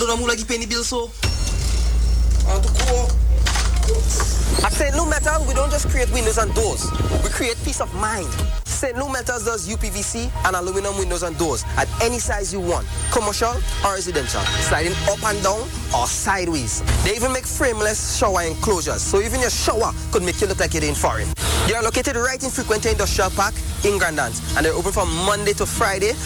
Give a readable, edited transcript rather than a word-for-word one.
Don't move like you pay the bill so. At St. Lou Metal, we don't just create windows and doors. We create peace of mind. St. Lou Metals does UPVC and aluminum windows and doors at any size you want. Commercial or residential. Sliding up and down or sideways. They even make frameless shower enclosures. So even your shower could make you look like you're in foreign. They are located right in Frequentia Industrial Park in Grandans. And they're open from Monday to Friday